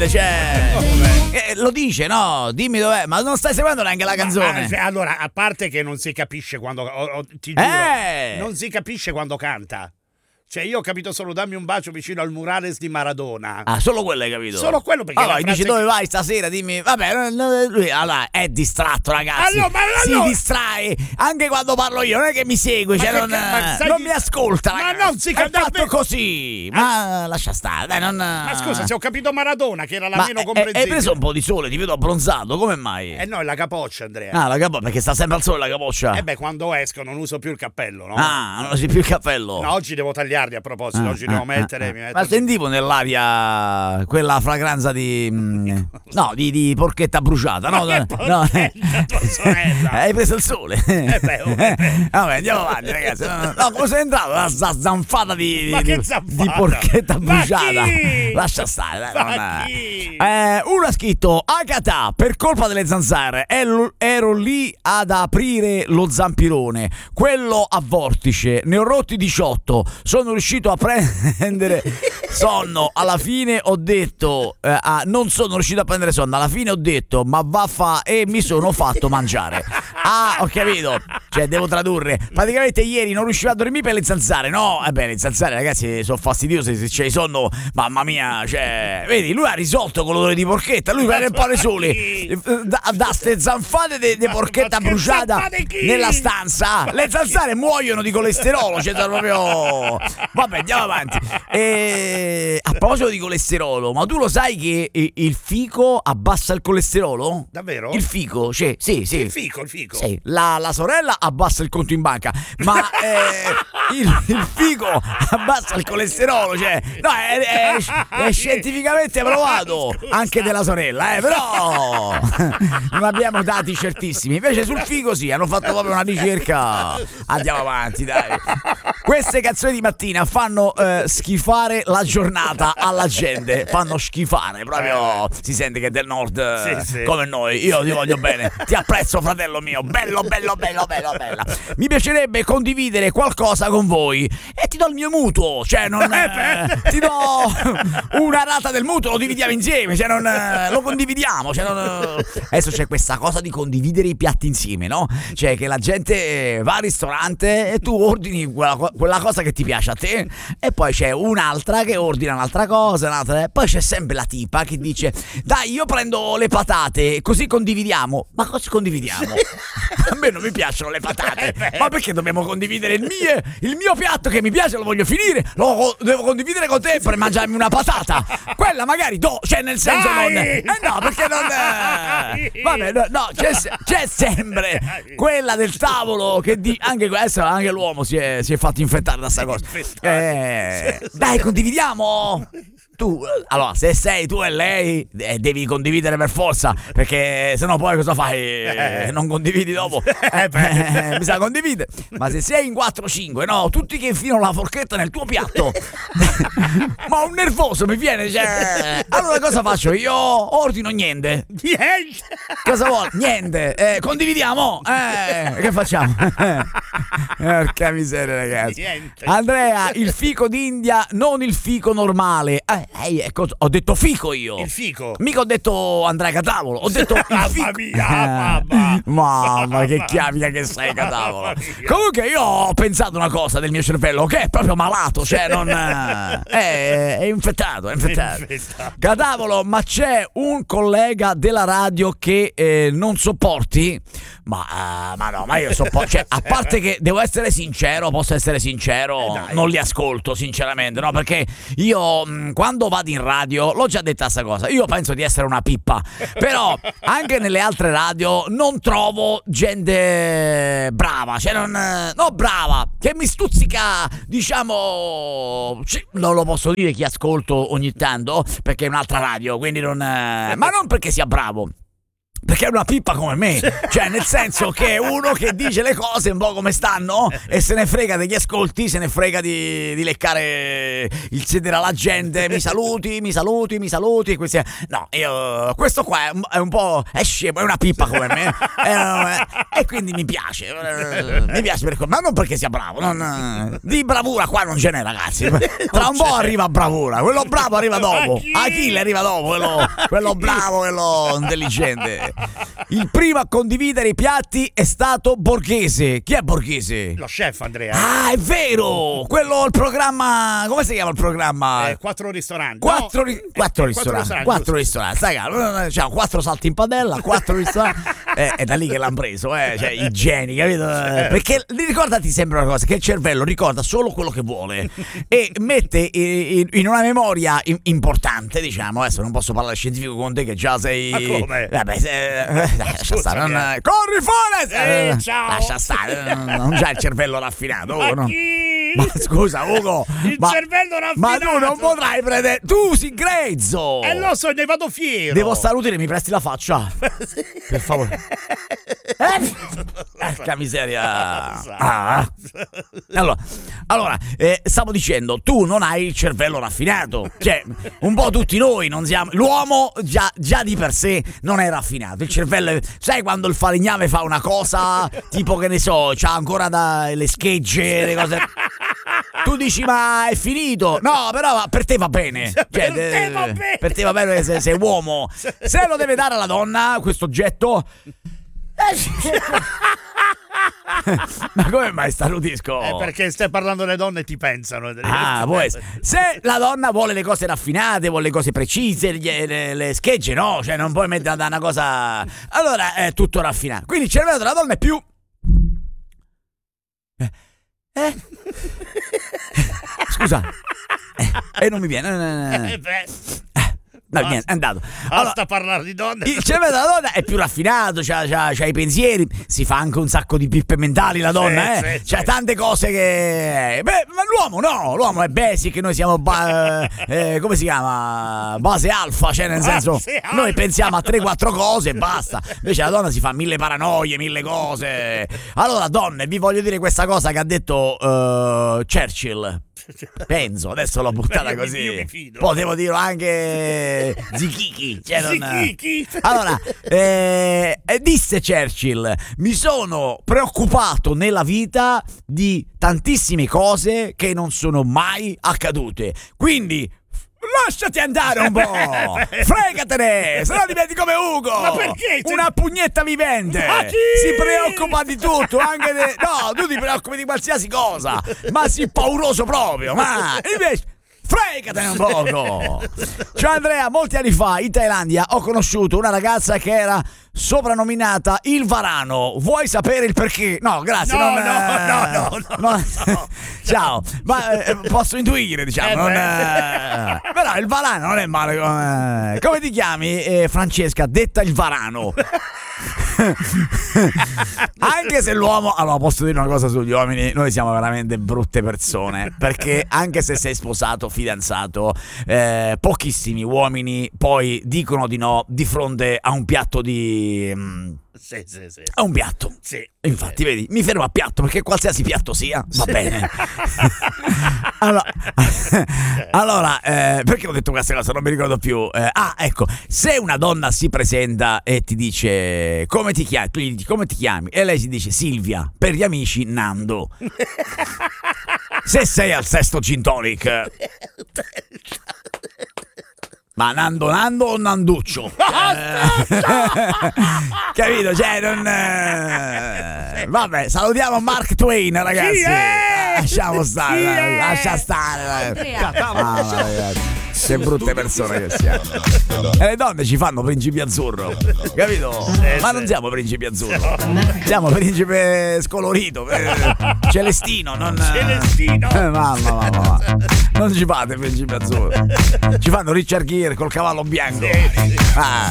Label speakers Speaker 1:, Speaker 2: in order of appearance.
Speaker 1: Phil, cioè lo dice, no? Dimmi dov'è, ma non stai seguendo neanche la canzone.
Speaker 2: Allora, a parte che non si capisce quando ti giuro, non si capisce quando canta. Cioè, io ho capito solo dammi un bacio vicino al murales di Maradona.
Speaker 1: Ah, solo quello hai capito?
Speaker 2: Solo quello, perché
Speaker 1: allora, dici dove vai stasera, dimmi. Vabbè, lui allora è distratto, ragazzi. Si distrae anche quando parlo io, non è che mi segue, cioè non mi ascolta.
Speaker 2: Ma non si
Speaker 1: è fatto così. Ma lascia stare, dai, non.
Speaker 2: Ma scusa, se ho capito Maradona, che era la meno comprensibile.
Speaker 1: Hai preso un po' di sole, ti vedo abbronzato, come mai?
Speaker 2: No, è la capoccia, Andrea.
Speaker 1: Ah, la capoccia, perché sta sempre al sole la capoccia.
Speaker 2: Quando esco non uso più il cappello, no?
Speaker 1: Ah, non usi più il cappello.
Speaker 2: No, oggi devo tagliarli, a proposito, oggi devo mettere.
Speaker 1: Ma sentivo nell'aria quella fragranza di di porchetta bruciata, no? Hai preso il sole. Vabbè, andiamo avanti, ragazzi. No, come sei entrato? La zanfata di porchetta bruciata. Lascia stare, dai. Uno ha scritto: Agatha, per colpa delle zanzare ero lì ad aprire lo zampirone, quello a vortice, ne ho rotti 18, sono riuscito a prendere sonno, alla fine ho detto non sono riuscito a prendere sonno, alla fine ho detto ma e mi sono fatto mangiare. Ah, ho capito, cioè devo tradurre, praticamente ieri non riuscivo a dormire per le zanzare, no? Le zanzare, ragazzi, sono fastidiose, se c'hai sonno, mamma mia, cioè vedi, lui ha risolto con l'odore di porchetta, lui prende un po' le sole, da ste zanfate di porchetta bruciata nella stanza, le zanzare muoiono di colesterolo, cioè proprio. Vabbè, andiamo avanti. A proposito di colesterolo, ma tu lo sai che il fico abbassa il colesterolo?
Speaker 2: Davvero?
Speaker 1: Il fico, cioè, sì.
Speaker 2: Il fico.
Speaker 1: Sì, la sorella abbassa il conto in banca, ma il fico abbassa il colesterolo, cioè, no, è scientificamente provato, anche della sorella, però non abbiamo dati certissimi. Invece sul fico sì, hanno fatto proprio una ricerca. Andiamo avanti, dai. Queste canzoni di mattina fanno schifare la giornata alla gente, fanno schifare, proprio si sente che è del nord, sì. Come noi. Io ti voglio bene, ti apprezzo, fratello mio, bello. Mi piacerebbe condividere qualcosa con voi e ti do il mio mutuo, cioè non ti do una rata del mutuo, lo dividiamo insieme, cioè non lo condividiamo, cioè non. Adesso c'è questa cosa di condividere i piatti insieme, no? Cioè che la gente va al ristorante e tu ordini quella cosa che ti piace a te e poi c'è un'altra che ordina un'altra cosa, poi c'è sempre la tipa che dice dai, io prendo le patate così condividiamo. Ma cosa condividiamo? A me non mi piacciono le patate, ma perché dobbiamo condividere il mio piatto che mi piace, lo voglio finire, lo devo condividere con te per mangiarmi una patata, quella magari cioè nel senso no, perché non vabbè, no, c'è sempre quella del tavolo che anche questo, anche l'uomo si è fatto infettare da sta cosa. Dai, condividiamo. Tu, allora, se sei tu e lei, devi condividere per forza, perché sennò poi cosa fai? Non condividi dopo? Bisogna condividere. Ma se sei in 4-5, no, tutti che infilano la forchetta nel tuo piatto, ma un nervoso mi viene, cioè. Allora cosa faccio? Io ordino niente. Cosa vuoi? Niente. Condividiamo? Che facciamo? Porca miseria, ragazzi. Niente. Andrea, il fico d'India, non il fico normale. Ho detto fico io.
Speaker 2: Il fico.
Speaker 1: Mica ho detto Andrea Catavolo, ho detto il fico. Mamma che chiavia che sei, Catavolo. Comunque io ho pensato una cosa del mio cervello che è proprio malato, cioè non è infettato. Catavolo, ma c'è un collega della radio che non sopporti? Ma no, ma io sopporto, cioè, a parte che devo essere sincero, posso essere sincero, non li ascolto sinceramente, no, perché io quando vado in radio, l'ho già detta sta cosa, io penso di essere una pippa, però anche nelle altre radio non trovo gente brava, cioè no brava, che mi stuzzica, diciamo, non lo posso dire chi ascolto ogni tanto, perché è un'altra radio, quindi ma non perché sia bravo. Perché è una pippa come me, cioè nel senso che è uno che dice le cose un po' come stanno e se ne frega degli ascolti, se ne frega di leccare il sedere alla gente, mi saluti, questi... No, questo qua è un po', è scemo, è una pippa come me e quindi mi piace ma non perché sia bravo, di bravura qua non ce n'è, ragazzi, tra un po' arriva bravura, quello bravo arriva dopo, Achille arriva dopo, quello bravo, quello intelligente. Il primo a condividere i piatti è stato Borghese. Chi è Borghese?
Speaker 2: Lo chef Andrea.
Speaker 1: Ah, è vero! Quello, il programma. Come si chiama il programma?
Speaker 2: 4 ristoranti.
Speaker 1: 4 ristoranti. Sai, diciamo 4 salti in padella, 4 ristoranti. È da lì che l'hanno preso, cioè igieni, capito? Perché ricordati sempre una cosa: che il cervello ricorda solo quello che vuole e mette in una memoria importante, diciamo. Adesso non posso parlare scientifico con te, che già sei.
Speaker 2: Ma come?
Speaker 1: Vabbè, lascia stare, corri fuori!
Speaker 2: Ciao.
Speaker 1: Lascia stare, non c'hai il cervello raffinato, no?
Speaker 2: Chi?
Speaker 1: Ma scusa, Ugo,
Speaker 2: il cervello raffinato.
Speaker 1: Ma tu non potrai prendere. Tu sei grezzo!
Speaker 2: Lo so, ne vado fiero.
Speaker 1: Devo stare utile, mi presti la faccia? Per favore. Porca miseria. Allora, stavo dicendo, tu non hai il cervello raffinato. Cioè, un po' tutti noi non siamo. L'uomo già di per sé non è raffinato. Il cervello, sai quando il falegname fa una cosa, tipo che ne so, c'ha ancora le schegge, le cose. Tu dici ma è finito. No, però per te va bene. Per te va bene se sei uomo. Se lo deve dare alla donna questo oggetto. Ma come mai starnutisco?
Speaker 2: Perché stai parlando delle donne e ti pensano.
Speaker 1: Se la donna vuole le cose raffinate, vuole le cose precise, le schegge, no, cioè non puoi mettere da una cosa. Allora è tutto raffinato. Quindi il cervello della donna è più. Scusa. Non mi viene. No, niente, è andato.
Speaker 2: Basta parlare di donne.
Speaker 1: Il cervello della donna è più raffinato, c'ha i pensieri, si fa anche un sacco di pippe mentali la donna, c'ha tante cose che. Ma l'uomo no, l'uomo è basic, noi siamo come si chiama? Base alfa, cioè nel senso noi pensiamo a 3-4 cose e basta. Invece la donna si fa 1000 paranoie, 1000 cose. Allora, donne, vi voglio dire questa cosa che ha detto Churchill. Penso, adesso l'ho buttata così. Potevo dirlo anche Zichichi. Allora, disse Churchill: mi sono preoccupato nella vita di tantissime cose che non sono mai accadute. Quindi lasciati andare un po', fregatene, se no diventi come Ugo.
Speaker 2: Ma perché?
Speaker 1: Una pugnetta vivente. Si preoccupa di tutto, anche no, tu ti preoccupi di qualsiasi cosa, ma sei pauroso proprio. Ma invece fregatene un poco. Ciao Andrea, molti anni fa in Thailandia ho conosciuto una ragazza che era soprannominata il varano. Vuoi sapere il perché? No, grazie. No. Ciao, ma posso intuire, diciamo. Però il varano non è male. Come ti chiami? Francesca, detta il varano. Anche se l'uomo, allora posso dire una cosa sugli uomini, noi siamo veramente brutte persone, perché anche se sei sposato, fidanzato, pochissimi uomini poi dicono di no di fronte a un piatto di
Speaker 2: sì.
Speaker 1: A un piatto.
Speaker 2: Sì.
Speaker 1: Infatti, vedi, mi fermo a piatto perché qualsiasi piatto sia, va bene. Allora, perché ho detto queste cose? Non mi ricordo più. Ecco, se una donna si presenta e ti dice come ti chiami, tu gli dici come ti chiami e lei si dice Silvia, per gli amici Nando. Se sei al sesto gin tonic, ma Nando o Nanduccio? Capito? Cioè, non. Vabbè, salutiamo Mark Twain, ragazzi. Lasciamo stare, lascia stare. Che brutte persone che siamo. E le donne ci fanno principi azzurro, capito? Ma non siamo principi azzurro, siamo principe scolorito, celestino, non.
Speaker 2: Celestino.
Speaker 1: Mamma. Non ci fate principi azzurro. Ci fanno Richard Gere col cavallo bianco.